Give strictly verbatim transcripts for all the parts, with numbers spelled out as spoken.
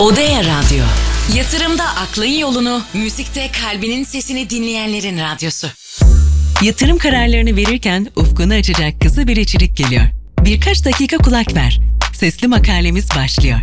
Odea Radyo. Yatırımda aklın yolunu, müzikte kalbinin sesini dinleyenlerin radyosu. Yatırım kararlarını verirken ufkunu açacak kısa bir içerik geliyor. Birkaç dakika kulak ver. Sesli makalemiz başlıyor.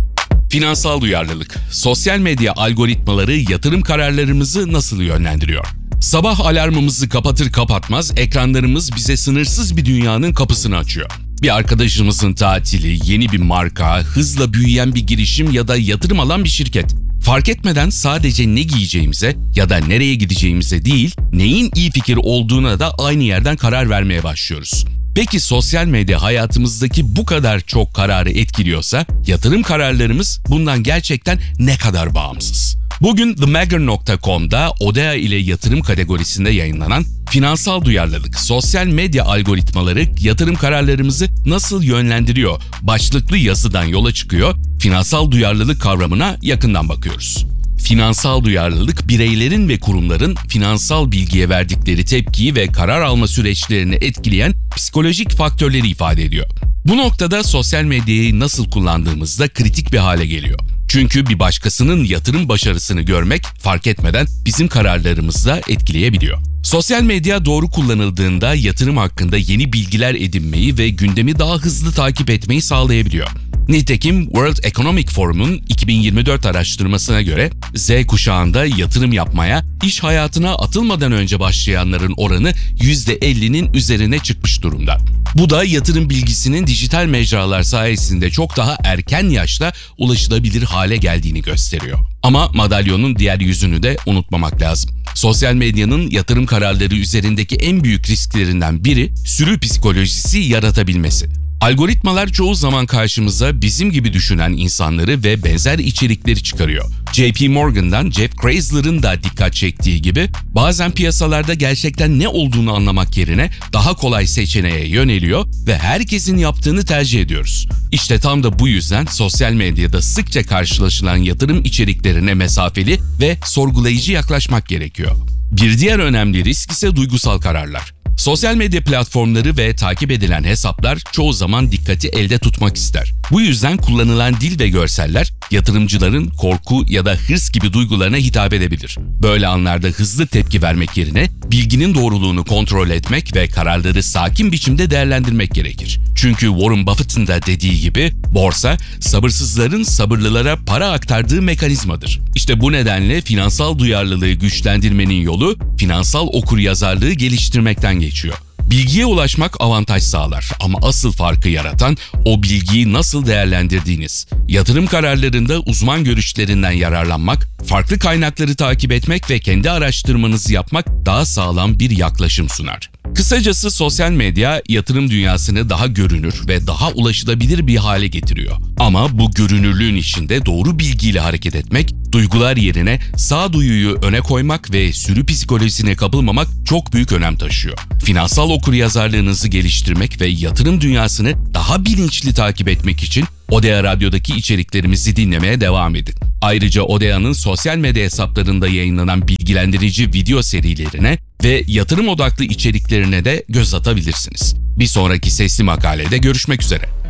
Finansal duyarlılık. Sosyal medya algoritmaları yatırım kararlarımızı nasıl yönlendiriyor? Sabah alarmımızı kapatır kapatmaz ekranlarımız bize sınırsız bir dünyanın kapısını açıyor. Bir arkadaşımızın tatili, yeni bir marka, hızla büyüyen bir girişim ya da yatırım alan bir şirket. Fark etmeden sadece ne giyeceğimize ya da nereye gideceğimize değil, neyin iyi fikir olduğuna da aynı yerden karar vermeye başlıyoruz. Peki sosyal medya hayatımızdaki bu kadar çok kararı etkiliyorsa, yatırım kararlarımız bundan gerçekten ne kadar bağımsız? Bugün The Magger nokta com'da Odea ile yatırım kategorisinde yayınlanan Finansal Duyarlılık, Sosyal Medya Algoritmaları Yatırım Kararlarımızı Nasıl Yönlendiriyor başlıklı yazıdan yola çıkıyor, finansal duyarlılık kavramına yakından bakıyoruz. Finansal duyarlılık, bireylerin ve kurumların finansal bilgiye verdikleri tepkiyi ve karar alma süreçlerini etkileyen psikolojik faktörleri ifade ediyor. Bu noktada sosyal medyayı nasıl kullandığımızda kritik bir hale geliyor. Çünkü bir başkasının yatırım başarısını görmek fark etmeden bizim kararlarımızı da etkileyebiliyor. Sosyal medya doğru kullanıldığında yatırım hakkında yeni bilgiler edinmeyi ve gündemi daha hızlı takip etmeyi sağlayabiliyor. Nitekim World Economic Forum'un iki bin yirmi dört araştırmasına göre Z kuşağında yatırım yapmaya iş hayatına atılmadan önce başlayanların oranı yüzde ellinin üzerine çıkmış durumda. Bu da yatırım bilgisinin dijital mecralar sayesinde çok daha erken yaşta ulaşılabilir hale geldiğini gösteriyor. Ama madalyonun diğer yüzünü de unutmamak lazım. Sosyal medyanın yatırım kararları üzerindeki en büyük risklerinden biri sürü psikolojisi yaratabilmesi. Algoritmalar çoğu zaman karşımıza bizim gibi düşünen insanları ve benzer içerikleri çıkarıyor. J P Morgan'dan Jeff Chrysler'ın da dikkat çektiği gibi bazen piyasalarda gerçekten ne olduğunu anlamak yerine daha kolay seçeneğe yöneliyor ve herkesin yaptığını tercih ediyoruz. İşte tam da bu yüzden sosyal medyada sıkça karşılaşılan yatırım içeriklerine mesafeli ve sorgulayıcı yaklaşmak gerekiyor. Bir diğer önemli risk ise duygusal kararlar. Sosyal medya platformları ve takip edilen hesaplar çoğu zaman dikkati elde tutmak ister. Bu yüzden kullanılan dil ve görseller yatırımcıların korku ya da hırs gibi duygularına hitap edebilir. Böyle anlarda hızlı tepki vermek yerine bilginin doğruluğunu kontrol etmek ve kararları sakin biçimde değerlendirmek gerekir. Çünkü Warren Buffett'ın da dediği gibi borsa sabırsızların sabırlılara para aktardığı mekanizmadır. İşte bu nedenle finansal duyarlılığı güçlendirmenin yolu finansal okuryazarlığı geliştirmekten geçiyor. Bilgiye ulaşmak avantaj sağlar ama asıl farkı yaratan o bilgiyi nasıl değerlendirdiğiniz. Yatırım kararlarında uzman görüşlerinden yararlanmak, farklı kaynakları takip etmek ve kendi araştırmanızı yapmak daha sağlam bir yaklaşım sunar. Kısacası sosyal medya yatırım dünyasını daha görünür ve daha ulaşılabilir bir hale getiriyor. Ama bu görünürlüğün içinde doğru bilgiyle hareket etmek, duygular yerine sağduyuyu öne koymak ve sürü psikolojisine kapılmamak çok büyük önem taşıyor. Finansal okuryazarlığınızı geliştirmek ve yatırım dünyasını daha bilinçli takip etmek için Odea Radyo'daki içeriklerimizi dinlemeye devam edin. Ayrıca Odea'nın sosyal medya hesaplarında yayınlanan bilgilendirici video serilerine ve yatırım odaklı içeriklerine de göz atabilirsiniz. Bir sonraki sesli makalede görüşmek üzere.